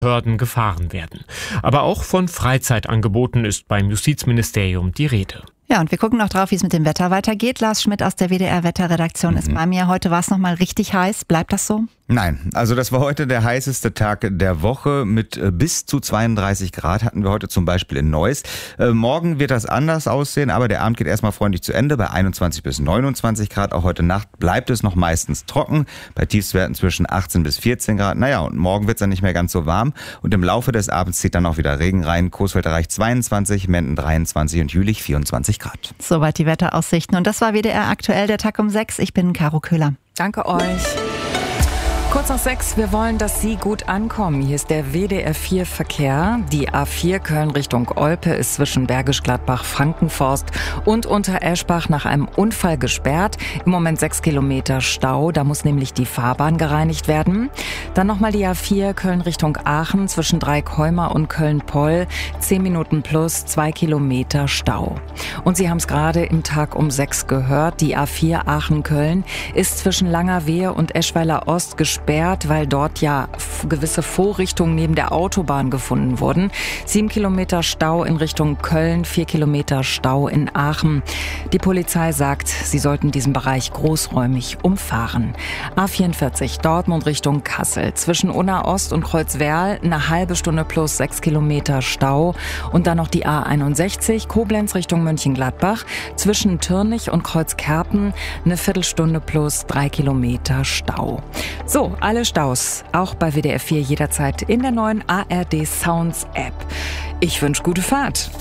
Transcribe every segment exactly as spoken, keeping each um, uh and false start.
Behörden gefahren werden. Aber auch von Freizeitangeboten ist beim Justizministerium die Rede. Ja, und wir gucken noch drauf, wie es mit dem Wetter weitergeht. Lars Schmidt aus der W D R-Wetterredaktion mhm. ist bei mir. Heute war es nochmal richtig heiß. Bleibt das so? Nein, also das war heute der heißeste Tag der Woche mit bis zu zweiunddreißig Grad hatten wir heute zum Beispiel in Neuss. Äh, morgen wird das anders aussehen, aber der Abend geht erstmal freundlich zu Ende bei einundzwanzig bis neunundzwanzig Grad. Auch heute Nacht bleibt es noch meistens trocken, bei Tiefstwerten zwischen achtzehn bis vierzehn Grad. Naja, und morgen wird es dann nicht mehr ganz so warm und im Laufe des Abends zieht dann auch wieder Regen rein. Coesfeld erreicht zweiundzwanzig, Menden dreiundzwanzig und Jülich vierundzwanzig Grad. Soweit die Wetteraussichten. Und das war W D R aktuell, der Tag um sechs. Ich bin Caro Köhler. Danke euch. Kurz nach sechs, wir wollen, dass Sie gut ankommen. Hier ist der W D R vier Verkehr. Die A vier Köln Richtung Olpe ist zwischen Bergisch Gladbach, Frankenforst und Untereschbach nach einem Unfall gesperrt. Im Moment sechs Kilometer Stau, da muss nämlich die Fahrbahn gereinigt werden. Dann nochmal die A vier Köln Richtung Aachen zwischen Dreieckholmer und Köln-Poll. Zehn Minuten plus, zwei Kilometer Stau. Und Sie haben es gerade im Tag um sechs gehört. Die A vier Aachen-Köln ist zwischen Langerwehe und Eschweiler Ost gesperrt. Gesperrt, weil dort ja gewisse Vorrichtungen neben der Autobahn gefunden wurden. Sieben Kilometer Stau in Richtung Köln, vier Kilometer Stau in Aachen. Die Polizei sagt, sie sollten diesen Bereich großräumig umfahren. A vierundvierzig Dortmund Richtung Kassel. Zwischen Unna Ost und Kreuzwerl eine halbe Stunde plus sechs Kilometer Stau. Und dann noch die A einundsechzig Koblenz Richtung Mönchengladbach. Zwischen Türnich und Kreuzkerpen eine Viertelstunde plus drei Kilometer Stau. So, alle Staus, auch bei W D R vier jederzeit in der neuen A R D Sounds App. Ich wünsche gute Fahrt.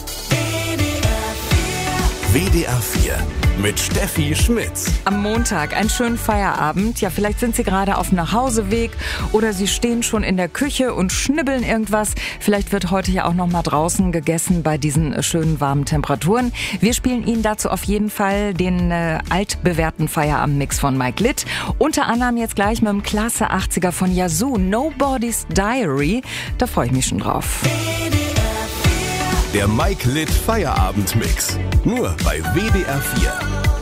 W D R vier mit Steffi Schmitz. Am Montag einen schönen Feierabend. Ja, vielleicht sind Sie gerade auf dem Nachhauseweg oder Sie stehen schon in der Küche und schnibbeln irgendwas. Vielleicht wird heute ja auch noch mal draußen gegessen bei diesen schönen warmen Temperaturen. Wir spielen Ihnen dazu auf jeden Fall den äh, altbewährten Feierabendmix von Mike Litt. Unter anderem jetzt gleich mit dem Klasse achtziger von Yazoo, Nobody's Diary. Da freue ich mich schon drauf. Der Mike Litt Feierabendmix. Nur bei W D R vier.